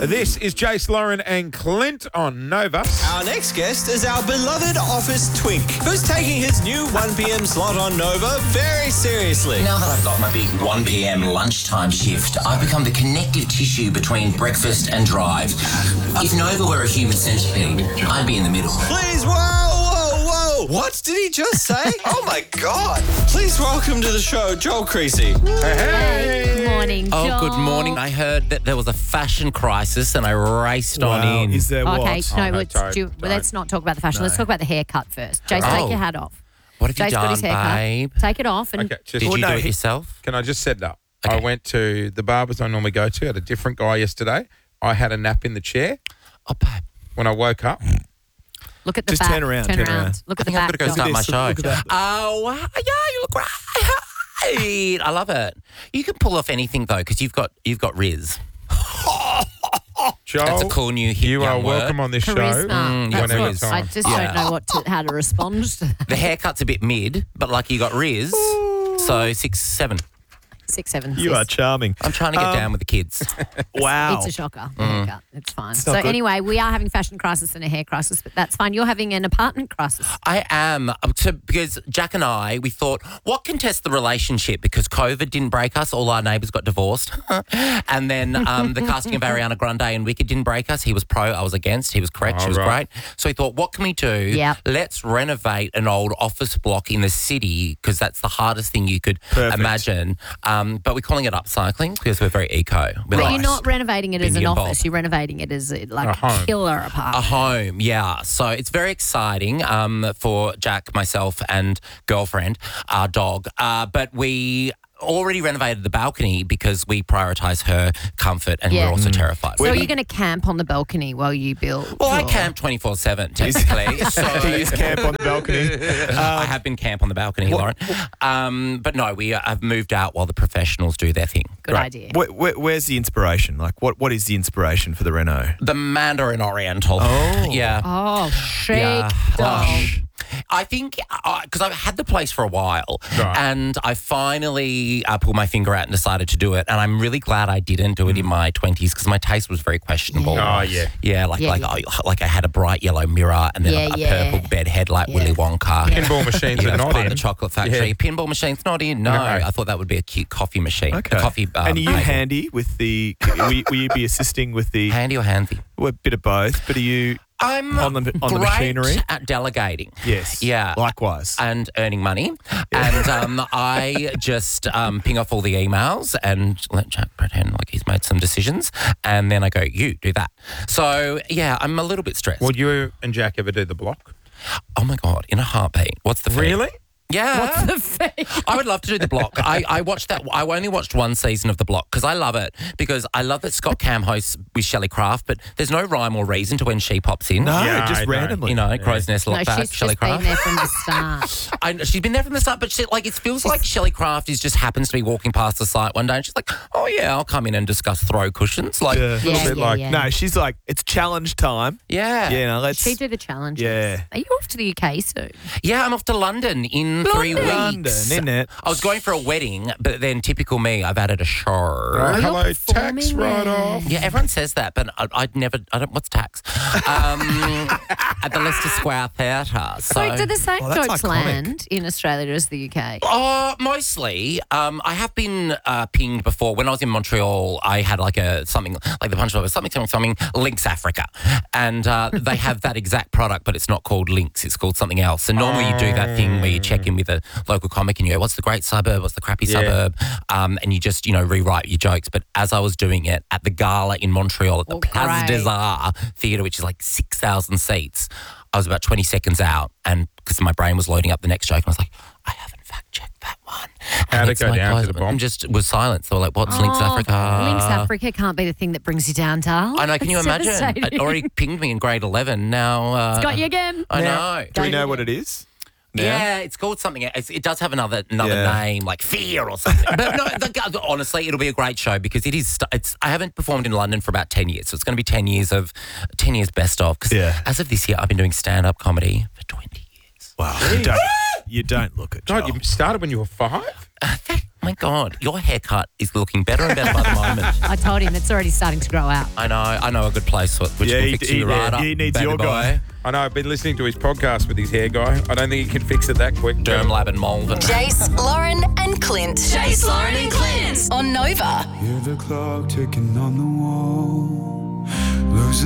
This is Jace, Lauren and Clint on Nova. Our next guest is our beloved office twink, who's taking his new 1 p.m. slot on Nova very seriously. Now that I've got my big 1 p.m. lunchtime shift, I've become the connective tissue between breakfast and drive. If Nova were a human centipede, I'd be in the middle. Please, whoa. What did he just say? Oh, my God. Please welcome to the show, Joel Creasy. Hey. Good morning, Joel. Oh, good morning. I heard that there was a fashion crisis and I raced on in. Is there what? Okay, no, no, let's not talk about the fashion. Let's talk about the haircut first. Jace, take your hat off. What have you Jace got done, his haircut. babe? Take it off. And Okay, Did you do it yourself? Can I just set it up? Okay. I went to the barbers I normally go to. I had a different guy yesterday. I had a nap in the chair. Oh, babe. When I woke up, look at the Just back. turn around. Look at the I think I'm back. going to go start Joel. my this, show. look at that. Oh, yeah, you look great. I love it. You can pull off anything, though, because you've got Riz. Joel, That's a cool new hit you are young word. welcome on this show. Charisma. That's whenever what, it's I on. just Yeah. don't know how to respond to that. The haircut's a bit mid, but like you got Riz, so 6, 7. 6, 7, You are charming. I'm trying to get down with the kids. Wow. It's a shocker. The haircut. It's fine. not So good. anyway, we are having fashion crisis and a hair crisis, but that's fine. You're having an apartment crisis. I am. Because Jack and I, we thought, what can test the relationship? Because COVID didn't break us. All our neighbours got divorced. And then the casting of Ariana Grande and Wicked didn't break us. He was pro, I was against. He was correct, she was right. great. So we thought, what can we do? Yep. Let's renovate an old office block in the city because that's the hardest thing you could Perfect. imagine. But we're calling it upcycling because we're very eco. We're But like- you're not renovating it as an Being office. involved. You're renovating it as like A home. a killer A apartment. home, yeah. So it's very exciting for Jack, myself, and girlfriend, our dog. But we already renovated the balcony because we prioritise her comfort and Yeah. we're also terrified. So are you going to camp on the balcony while you build? Well, I or- camp 24/7 technically. so He is camp on the balcony. I have been camp on the balcony, Lauren. But no, we have moved out while the professionals do their thing. Good idea. Where's the inspiration? Like, what is the inspiration for the reno? The Mandarin Oriental. Oh. Yeah. Oh, chic Yeah. dog. I think because I've had the place for a while Right. and I finally pulled my finger out and decided to do it. And I'm really glad I didn't do it in my 20s because my taste was very questionable. Oh, yeah. Yeah, like I had a bright yellow mirror and then a purple bed head like Yeah. Willy Wonka. Pinball machines You are know, not find in. the chocolate factory. Yeah. Pinball machine's not in. No, No. I thought that would be a cute coffee machine. Okay. A coffee. And are you maker. handy with the? Will you be assisting with the? Handy or handsy? Well, a bit of both. But are you? I'm On the great machinery? at delegating. Yes. Yeah. Likewise. And earning money. And I just ping off all the emails and let Jack pretend like he's made some decisions. And then I go, you do that. So, yeah, I'm a little bit stressed. Would you and Jack ever do the block? Oh, my God, in a heartbeat. What's the fee? Really? Yeah. What's the fee? I would love to do the block. I watched that. I only watched one season of the block because I love it. Because I love that Scott Cam hosts with Shelley Craft, but there's no rhyme or reason to when she pops in. No, Yeah, just I know. randomly. You know, Crow's Nest No, Lockback, she's Shelley just been Craft. there from the start. I know, she's been there from the start, but it feels like Shelley Craft just happens to be walking past the site one day and she's like, oh, yeah, I'll come in and discuss throw cushions. Like, Yeah. A little bit like, No, she's like, it's challenge time. yeah. Yeah, no, let's. She do the challenges. Yeah. Are you off to the UK soon? Yeah, I'm off to London in 3 weeks. London, isn't it? I was going for a wedding, but then typical me, I've added a show. Oh, you're hello, tax performing write-off. Yeah, everyone says that, but I don't, what's tax? At the Leicester Square Theatre. So do the same Oh, that's jokes iconic. land in Australia as the UK? Mostly. I have been pinged before. When I was in Montreal, I had like something like the punchline was something Lynx Africa, and they have that exact product, but it's not called Lynx. It's called something else. And normally you do that thing where you check in with a local comic and you go, "What's the great suburb? What's the crappy suburb?" And you just rewrite your jokes. But as I was doing it at the gala in Montreal at the Place des Arts Theatre, which is like 6,000 seats, I was about 20 seconds out, and because my brain was loading up the next joke, and I was like, I haven't fact-checked that one. How'd it it's go my down to close- the bomb? and just was silent. So like, what's Lynx Africa? Lynx Africa can't be the thing that brings you down, Darl. I know, can you It's imagine? devastating. It already pinged me in grade 11. Now... Got you again. I Now, know. Do we know what it is? Now? Yeah, it's called something. It does have another Yeah. name, like Fear or something. But no, honestly, it'll be a great show because it is. I haven't performed in London for about 10 years, so it's going to be 10 years best of. Because Yeah. as of this year, I've been doing stand-up comedy for 20 years. Wow. You don't look it, God, Joel. you started when you were 5? My God, your haircut is looking better and better by the moment. I told him it's already starting to grow out. I know a good place which can fix you right up. he needs baby your boy. guy. I know, I've been listening to his podcast with his hair guy. I don't think he can fix it that quick. Derm Lab and Malvern. Jace, Lauren, and Clint. Jace, Lauren, and Clint on Nova. Hear the clock ticking on the wall. Losing